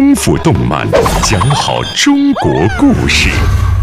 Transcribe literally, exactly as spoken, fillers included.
功夫动漫，讲好中国故事。